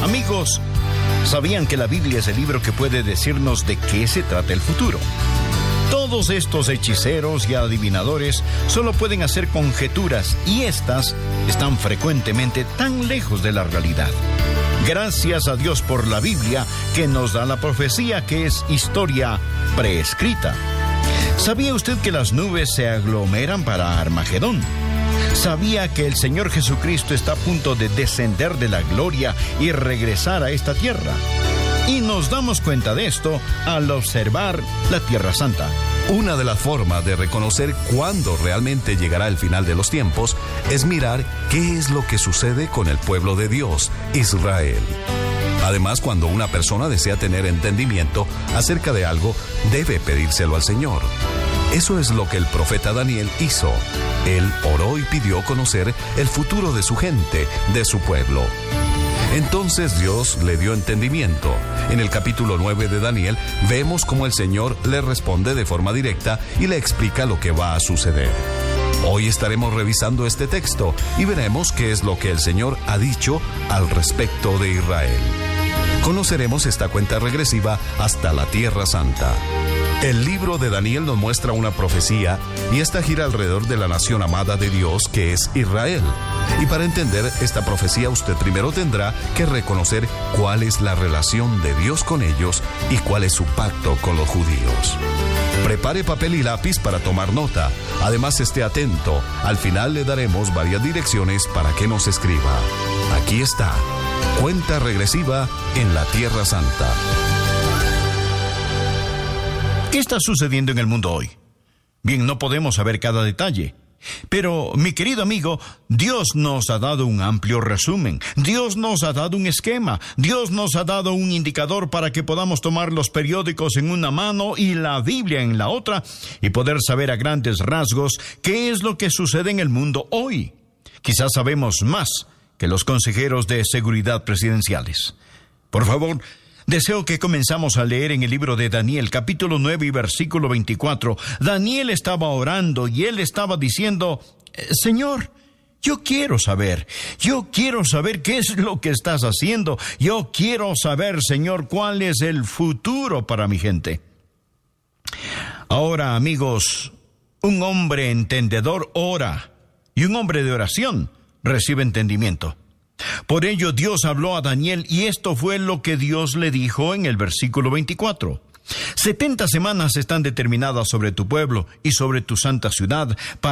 Amigos, ¿sabían que la Biblia es el libro que puede decirnos de qué se trata el futuro? Todos estos hechiceros y adivinadores solo pueden hacer conjeturas y estas están frecuentemente tan lejos de la realidad. Gracias a Dios por la Biblia que nos da la profecía que es historia preescrita. ¿Sabía usted que las nubes se aglomeran para Armagedón? ¿Sabía que el Señor Jesucristo está a punto de descender de la gloria y regresar a esta tierra? Y nos damos cuenta de esto al observar la Tierra Santa. Una de las formas de reconocer cuándo realmente llegará el final de los tiempos es mirar qué es lo que sucede con el pueblo de Dios, Israel. Además, cuando una persona desea tener entendimiento acerca de algo, debe pedírselo al Señor. Eso es lo que el profeta Daniel hizo. Él oró y pidió conocer el futuro de su gente, de su pueblo. Entonces Dios le dio entendimiento. En el capítulo 9 de Daniel vemos cómo el Señor le responde de forma directa y le explica lo que va a suceder. Hoy estaremos revisando este texto y veremos qué es lo que el Señor ha dicho al respecto de Israel. Conoceremos esta cuenta regresiva hasta la Tierra Santa. El libro de Daniel nos muestra una profecía y esta gira alrededor de la nación amada de Dios que es Israel. Y para entender esta profecía usted primero tendrá que reconocer cuál es la relación de Dios con ellos y cuál es su pacto con los judíos. Prepare papel y lápiz para tomar nota. Además, esté atento. Al final le daremos varias direcciones para que nos escriba. Aquí está. Cuenta regresiva en la Tierra Santa. ¿Qué está sucediendo en el mundo hoy? Bien, no podemos saber cada detalle. Pero, mi querido amigo, Dios nos ha dado un amplio resumen. Dios nos ha dado un esquema. Dios nos ha dado un indicador para que podamos tomar los periódicos en una mano y la Biblia en la otra y poder saber a grandes rasgos qué es lo que sucede en el mundo hoy. Quizás sabemos más que los consejeros de seguridad presidenciales. Por favor, deseo que comenzamos a leer en el libro de Daniel, capítulo 9 y versículo 24. Daniel estaba orando y él estaba diciendo, Señor, yo quiero saber qué es lo que estás haciendo. Yo quiero saber, Señor, cuál es el futuro para mi gente. Ahora, amigos, un hombre entendedor ora y un hombre de oración recibe entendimiento. Por ello Dios habló a Daniel y esto fue lo que Dios le dijo en el versículo 24. 70 semanas están determinadas sobre tu pueblo y sobre tu santa ciudad